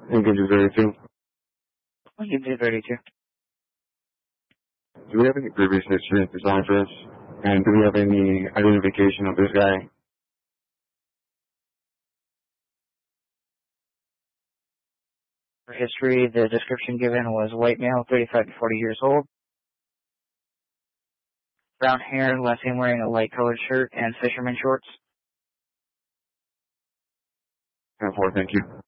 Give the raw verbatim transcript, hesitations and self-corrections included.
Lincoln two thirty-two. Lincoln two thirty-two. Do we have any previous history at this address? And do we have any identification of this guy? For history, the description given was white male, thirty-five to forty years old. Brown hair, last seen wearing a light colored shirt and fisherman shorts. ten four, thank you.